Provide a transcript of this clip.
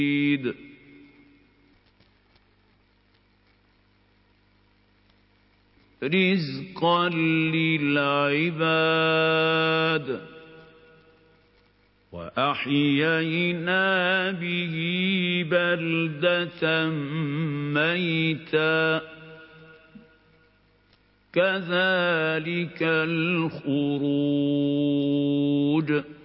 رِزْقًا لِّلْعِبَادِ وَأَحْيَيْنَا بِهِ بَلْدَةً مَّيْتًا كَذَلِكَ الْخُرُوجُ